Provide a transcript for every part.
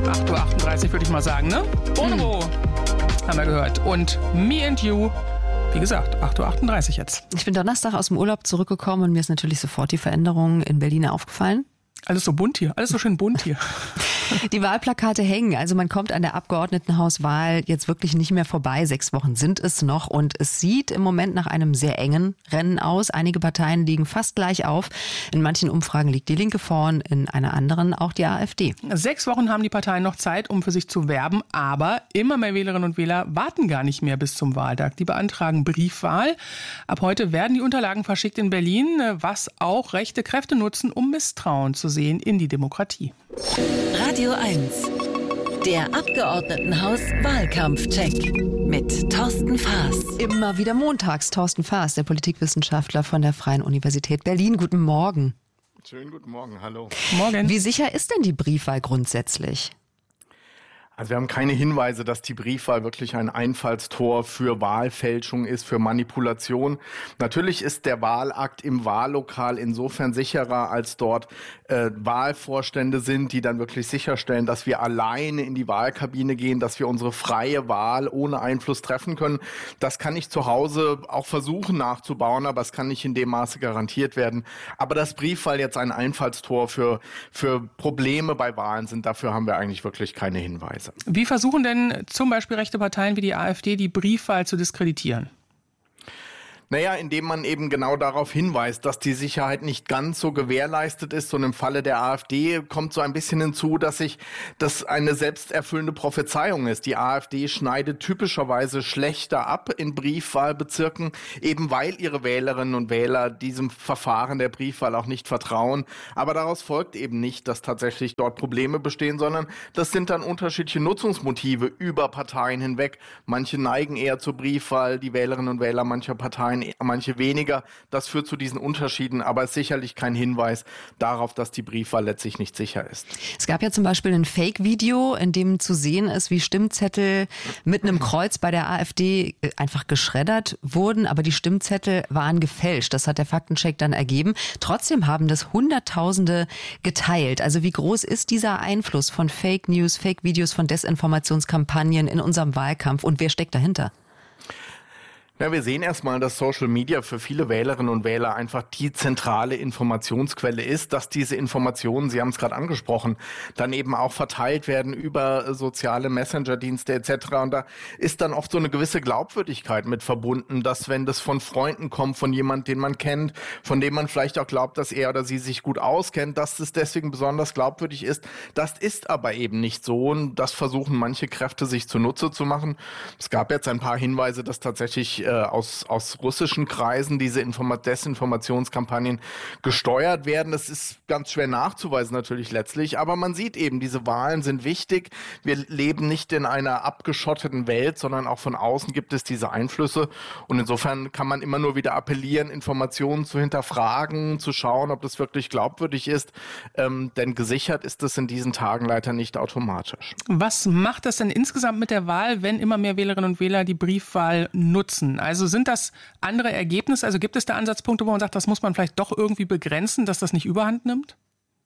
8:38 Uhr würde ich mal sagen, ne? Bonobo haben wir gehört. Und Me and You, wie gesagt, 8:38 Uhr jetzt. Ich bin Donnerstag aus dem Urlaub zurückgekommen und mir ist natürlich sofort die Veränderung in Berlin aufgefallen. Alles so bunt hier, alles so schön bunt hier. Die Wahlplakate hängen, also man kommt an der Abgeordnetenhauswahl jetzt wirklich nicht mehr vorbei. 6 Wochen sind es noch und es sieht im Moment nach einem sehr engen Rennen aus. Einige Parteien liegen fast gleich auf. In manchen Umfragen liegt die Linke vorn, in einer anderen auch die AfD. 6 Wochen haben die Parteien noch Zeit, um für sich zu werben, aber immer mehr Wählerinnen und Wähler warten gar nicht mehr bis zum Wahltag. Die beantragen Briefwahl. Ab heute werden die Unterlagen verschickt in Berlin, was auch rechte Kräfte nutzen, um Misstrauen zu sehen in die Demokratie. Radio 1, der Abgeordnetenhaus-Wahlkampfcheck mit Thorsten Faas. Immer wieder montags Thorsten Faas, der Politikwissenschaftler von der Freien Universität Berlin. Guten Morgen. Schönen guten Morgen, hallo. Morgen. Wie sicher ist denn die Briefwahl grundsätzlich? Also wir haben keine Hinweise, dass die Briefwahl wirklich ein Einfallstor für Wahlfälschung ist, für Manipulation. Natürlich ist der Wahlakt im Wahllokal insofern sicherer, als dort Wahlvorstände sind, die dann wirklich sicherstellen, dass wir alleine in die Wahlkabine gehen, dass wir unsere freie Wahl ohne Einfluss treffen können. Das kann ich zu Hause auch versuchen nachzubauen, aber es kann nicht in dem Maße garantiert werden. Aber dass Briefwahl jetzt ein Einfallstor für Probleme bei Wahlen sind, dafür haben wir eigentlich wirklich keine Hinweise. Wie versuchen denn zum Beispiel rechte Parteien wie die AfD die Briefwahl zu diskreditieren? Naja, indem man eben genau darauf hinweist, dass die Sicherheit nicht ganz so gewährleistet ist. Und im Falle der AfD kommt so ein bisschen hinzu, dass das eine selbsterfüllende Prophezeiung ist. Die AfD schneidet typischerweise schlechter ab in Briefwahlbezirken, eben weil ihre Wählerinnen und Wähler diesem Verfahren der Briefwahl auch nicht vertrauen. Aber daraus folgt eben nicht, dass tatsächlich dort Probleme bestehen, sondern das sind dann unterschiedliche Nutzungsmotive über Parteien hinweg. Manche neigen eher zur Briefwahl, die Wählerinnen und Wähler mancher Parteien, manche weniger. Das führt zu diesen Unterschieden, aber ist sicherlich kein Hinweis darauf, dass die Briefwahl letztlich nicht sicher ist. Es gab ja zum Beispiel ein Fake-Video, in dem zu sehen ist, wie Stimmzettel mit einem Kreuz bei der AfD einfach geschreddert wurden, aber die Stimmzettel waren gefälscht. Das hat der Faktencheck dann ergeben. Trotzdem haben das Hunderttausende geteilt. Also wie groß ist dieser Einfluss von Fake News, Fake-Videos, von Desinformationskampagnen in unserem Wahlkampf und wer steckt dahinter? Ja, wir sehen erstmal, dass Social Media für viele Wählerinnen und Wähler einfach die zentrale Informationsquelle ist, dass diese Informationen, Sie haben es gerade angesprochen, dann eben auch verteilt werden über soziale Messenger-Dienste etc. Und da ist dann oft so eine gewisse Glaubwürdigkeit mit verbunden, dass wenn das von Freunden kommt, von jemandem, den man kennt, von dem man vielleicht auch glaubt, dass er oder sie sich gut auskennt, dass es deswegen besonders glaubwürdig ist. Das ist aber eben nicht so und das versuchen manche Kräfte sich zunutze zu machen. Es gab jetzt ein paar Hinweise, dass tatsächlich aus russischen Kreisen diese Desinformationskampagnen gesteuert werden. Das ist ganz schwer nachzuweisen natürlich letztlich, aber man sieht eben, diese Wahlen sind wichtig. Wir leben nicht in einer abgeschotteten Welt, sondern auch von außen gibt es diese Einflüsse und insofern kann man immer nur wieder appellieren, Informationen zu hinterfragen, zu schauen, ob das wirklich glaubwürdig ist, denn gesichert ist es in diesen Tagen leider nicht automatisch. Was macht das denn insgesamt mit der Wahl, wenn immer mehr Wählerinnen und Wähler die Briefwahl nutzen? Also sind das andere Ergebnisse? Also gibt es da Ansatzpunkte, wo man sagt, das muss man vielleicht doch irgendwie begrenzen, dass das nicht überhand nimmt?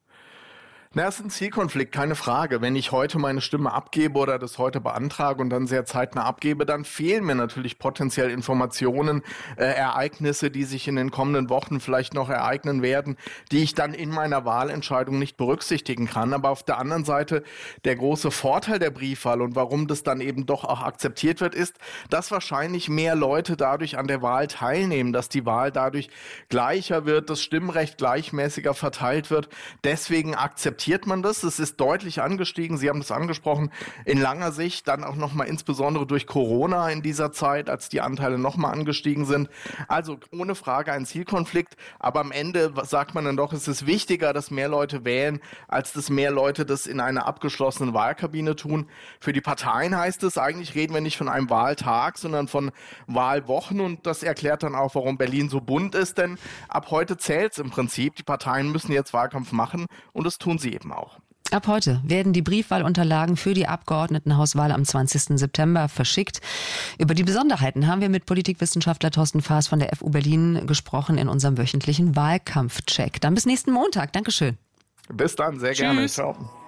Na, es ist ein Zielkonflikt, keine Frage. Wenn ich heute meine Stimme abgebe oder das heute beantrage und dann sehr zeitnah abgebe, dann fehlen mir natürlich potenziell Informationen, Ereignisse, die sich in den kommenden Wochen vielleicht noch ereignen werden, die ich dann in meiner Wahlentscheidung nicht berücksichtigen kann. Aber auf der anderen Seite, der große Vorteil der Briefwahl und warum das dann eben doch auch akzeptiert wird, ist, dass wahrscheinlich mehr Leute dadurch an der Wahl teilnehmen, dass die Wahl dadurch gleicher wird, das Stimmrecht gleichmäßiger verteilt wird. Deswegen akzeptiert man das. Es ist deutlich angestiegen. Sie haben das angesprochen. In langer Sicht dann auch nochmal insbesondere durch Corona in dieser Zeit, als die Anteile nochmal angestiegen sind. Also ohne Frage ein Zielkonflikt. Aber am Ende sagt man dann doch, es ist wichtiger, dass mehr Leute wählen, als dass mehr Leute das in einer abgeschlossenen Wahlkabine tun. Für die Parteien heißt es, eigentlich reden wir nicht von einem Wahltag, sondern von Wahlwochen. Und das erklärt dann auch, warum Berlin so bunt ist. Denn ab heute zählt es im Prinzip. Die Parteien müssen jetzt Wahlkampf machen und das tun sie eben auch. Ab heute werden die Briefwahlunterlagen für die Abgeordnetenhauswahl am 20. September verschickt. Über die Besonderheiten haben wir mit Politikwissenschaftler Thorsten Faas von der FU Berlin gesprochen in unserem wöchentlichen Wahlkampfcheck. Dann bis nächsten Montag. Dankeschön. Bis dann, sehr gerne. Ciao.